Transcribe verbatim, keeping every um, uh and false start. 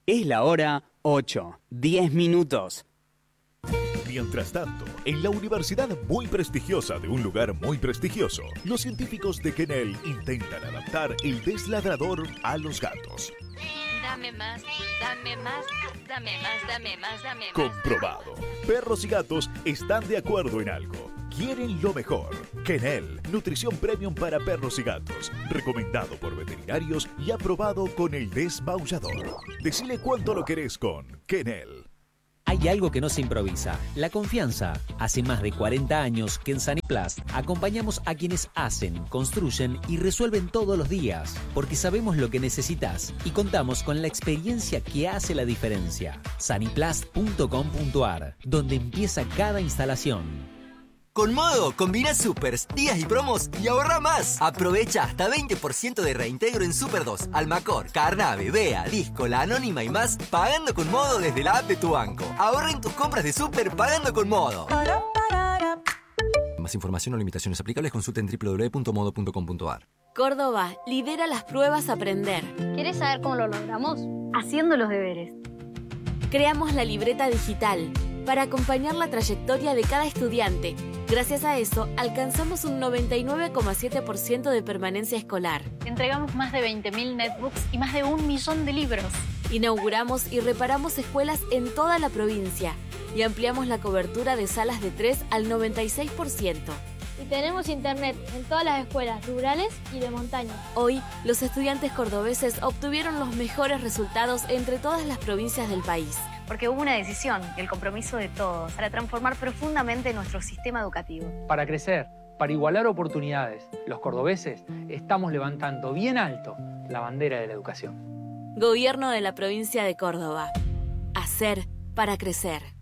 Es la hora ocho, diez minutos. Mientras tanto, en la universidad muy prestigiosa de un lugar muy prestigioso, los científicos de Kennel intentan adaptar el desladrador a los gatos. Dame más, dame más, dame más, dame más, dame más. Comprobado. Perros y gatos están de acuerdo en algo. Quieren lo mejor. Kennel, nutrición premium para perros y gatos. Recomendado por veterinarios y aprobado con el desmaullador. Decile cuánto lo querés con Kennel. Hay algo que no se improvisa, la confianza. Hace más de cuarenta años que en Saniplast acompañamos a quienes hacen, construyen y resuelven todos los días, porque sabemos lo que necesitas y contamos con la experiencia que hace la diferencia. Saniplast punto com punto ar, donde empieza cada instalación. Con Modo, combina supers, días y promos y ahorra más. Aprovecha hasta veinte por ciento de reintegro en Super dos, Almacor, Carnave, Bea, Disco, La Anónima y más, pagando con Modo desde la app de tu banco. Ahorra en tus compras de Super pagando con Modo. Más información o limitaciones aplicables consulta en doble u doble u doble u punto modo punto com punto ar. Córdoba lidera las pruebas Aprender. ¿Querés saber cómo lo logramos? Haciendo los deberes. Creamos la libreta digital para acompañar la trayectoria de cada estudiante. Gracias a eso, alcanzamos un noventa y nueve coma siete por ciento de permanencia escolar. Entregamos más de veinte mil netbooks y más de un millón de libros. Inauguramos y reparamos escuelas en toda la provincia y ampliamos la cobertura de salas de tres al noventa y seis por ciento. Y tenemos internet en todas las escuelas rurales y de montaña. Hoy, los estudiantes cordobeses obtuvieron los mejores resultados entre todas las provincias del país. Porque hubo una decisión y el compromiso de todos para transformar profundamente nuestro sistema educativo. Para crecer, para igualar oportunidades, los cordobeses estamos levantando bien alto la bandera de la educación. Gobierno de la provincia de Córdoba. Hacer para crecer.